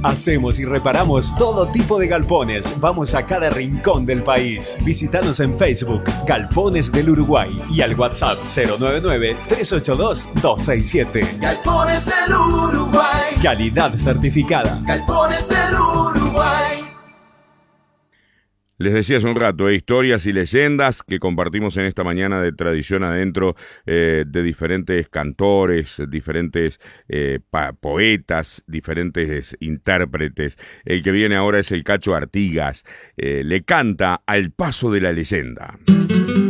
Hacemos y reparamos todo tipo de galpones. Vamos a cada rincón del país. Visítanos en Facebook, Galpones del Uruguay, y al WhatsApp 099-382-267. Galpones del Uruguay. Calidad certificada. Galpones del Uruguay. Les decía hace un rato, historias y leyendas que compartimos en esta mañana de Tradición Adentro, de diferentes cantores, diferentes poetas, diferentes intérpretes. El que viene ahora es el Cacho Artigas, le canta Al paso de la leyenda.